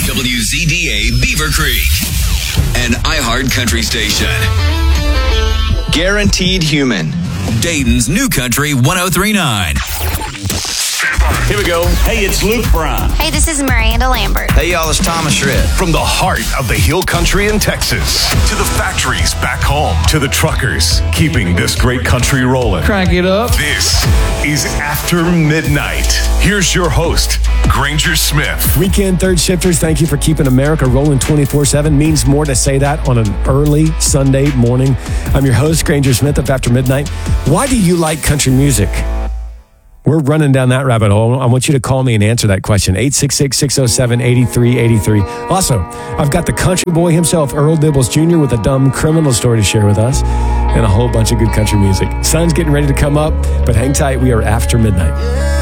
WZDA Beaver Creek, an iHeart country station. Guaranteed Human. Dayton's New Country 103.9. Here we go. Hey, it's Luke Bryan. Hey, this is Miranda Lambert. Hey, y'all, it's Thomas Shred. From the heart of the Hill Country in Texas to the factories back home to the truckers keeping this great country rolling. Crank it up. This is After Midnight. Here's your host, Granger Smith. Weekend third shifters, thank you for keeping America rolling 24/7. Means more to say that on an early Sunday morning. I'm your host, Granger Smith of After Midnight. Why do you like country music? We're running down that rabbit hole. I want you to call me and answer that question. 866-607-8383. Also, I've got the country boy himself, Earl Dibbles Jr., with a dumb criminal story to share with us and a whole bunch of good country music. Sun's getting ready to come up, but hang tight. We are After Midnight.